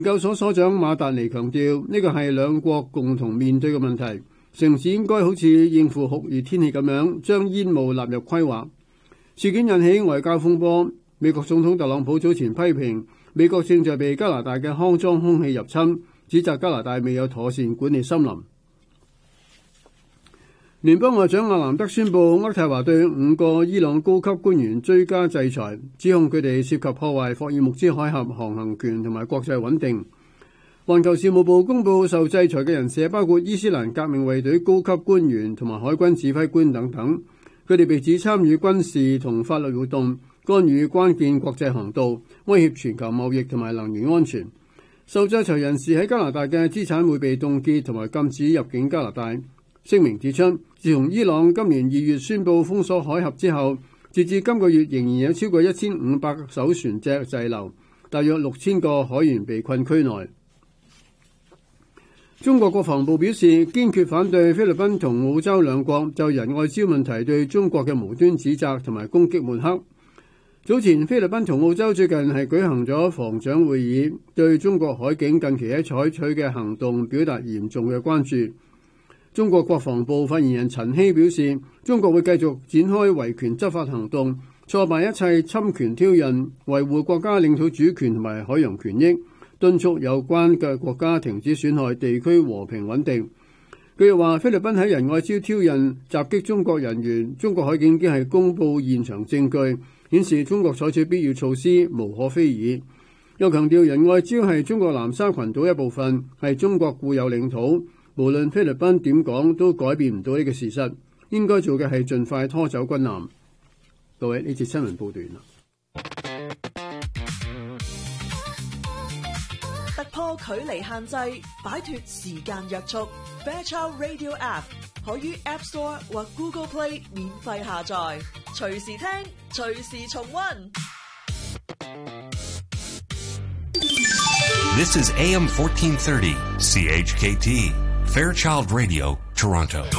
研究所所長馬達尼強調，呢個係兩國共同面對嘅問題，城市應該好似應付酷熱天氣咁樣，將煙霧納入規劃。事件引起外交風波，美國總統特朗普早前批評美國正在被加拿大嘅骯髒空氣入侵，指責加拿大未有妥善管理森林。聯邦外長阿南德宣布，渥太華對5個伊朗高級官員追加制裁，指控佢哋涉及破壞霍爾木茲海峽航行權同埋國際穩定。環球事務部公佈受制裁嘅人士包括伊斯蘭革命衛隊高級官員同埋海軍指揮官等等，佢哋被指參與軍事同法律活動，干預關鍵國際航道，威脅全球貿易同埋能源安全。受制裁人士喺加拿大嘅資產會被凍結同埋禁止入境加拿大。聲明指出，自從伊朗今年2月宣布封鎖海峽之後，截至今個月仍然有超過1500艘船隻滯留，大約6000個海員被困區內。中國國防部表示，堅決反對菲律賓同澳洲兩國就仁愛礁問題對中國嘅無端指責同埋攻擊抹黑。早前菲律賓同澳洲最近係舉行咗防長會議，對中國海警近期喺採取嘅行動表達嚴重嘅關注。中國國防部發言人陳希表示，中國會繼續展開維權執法行動，挫敗一切侵權挑釁，維護國家領土主權同埋海洋權益，敦促有關嘅國家停止損害地區和平穩定。佢又話，菲律賓喺仁愛礁挑釁襲擊中國人員，中國海警已經係公佈現場證據，顯示中國採取必要措施無可非議。又強調仁愛礁係中國南沙群島一部分，係中國固有領土。無論菲律賓點講，都改變唔到呢個事實。應該做嘅係盡快拖走軍艦。各位，呢節新聞報道完啦。 突破距離限制，擺脫時間約束。Fairchild Radio App 可於 App Store 或 Google Play 免費下載，隨時聽，隨時重溫。 This is AM 1430 CHKT Fairchild Radio, Toronto.